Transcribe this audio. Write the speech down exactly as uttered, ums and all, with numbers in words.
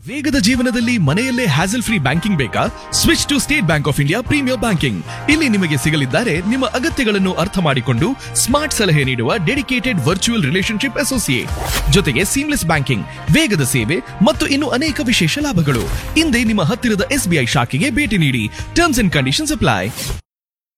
ವೇಗದ ಜೀವನದಲ್ಲಿ ಮನೆಯಲ್ಲೇ ಹ್ಯಾಸಲ್ ಫ್ರೀ ಬ್ಯಾಂಕಿಂಗ್ ಬೇಕಾ? Switch to state bank of India premier banking. ಇಲ್ಲಿ ನಿಮಗೆ ಸಿಗಲಿದ್ದಾರೆ ನಿಮ್ಮ ಅಗತ್ಯಗಳನ್ನು ಅರ್ಥ ಮಾಡಿಕೊಂಡು ಸ್ಮಾರ್ಟ್ ಸಲಹೆ ನೀಡುವ ಡೆಡಿಕೇಟೆಡ್ ವರ್ಚುವಲ್ ರಿಲೇಶನ್ಶಿಪ್ ಅಸೋಸಿಯೇಟ್, ಜೊತೆಗೆ ಸೀಮ್ಲೆಸ್ ಬ್ಯಾಂಕಿಂಗ್, ವೇಗದ ಸೇವೆ ಮತ್ತು ಇನ್ನು ಅನೇಕ ವಿಶೇಷ ಲಾಭಗಳು. ಹಿಂದೆ ನಿಮ್ಮ ಹತ್ತಿರದ ಎಸ್ಬಿಐ ಶಾಖೆಗೆ ಭೇಟಿ ನೀಡಿ. Terms and conditions apply.